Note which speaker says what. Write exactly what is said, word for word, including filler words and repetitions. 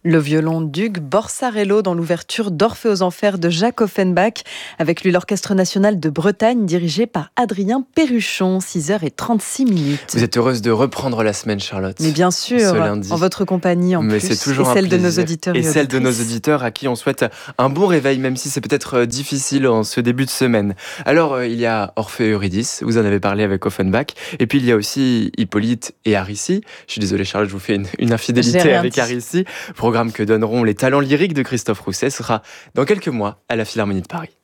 Speaker 1: Le violon d'Hugues Borsarello dans l'ouverture d'Orphée aux Enfers de Jacques Offenbach. Avec lui, l'Orchestre national de Bretagne dirigé par Adrien Perruchon. six heures trente-six minutes.
Speaker 2: Vous êtes heureuse de reprendre la semaine, Charlotte?
Speaker 1: Mais bien sûr,
Speaker 2: ce lundi.
Speaker 1: En votre compagnie en
Speaker 2: Mais
Speaker 1: plus.
Speaker 2: c'est toujours
Speaker 1: et
Speaker 2: un
Speaker 1: celle
Speaker 2: plaisir.
Speaker 1: de nos auditeurs et,
Speaker 2: et celle de nos
Speaker 1: auditrices.
Speaker 2: auditeurs à qui on souhaite un bon réveil, même si c'est peut-être difficile en ce début de semaine. Alors, euh, il y a Orphée et Eurydice, vous en avez parlé avec Offenbach. Et puis, il y a aussi Hippolyte et Aricie. Je suis désolé, Charlotte, je vous fais une, une infidélité avec Aricie. Programme que donneront les talents lyriques de Christophe Rousset. Ce sera dans quelques mois à la Philharmonie de Paris.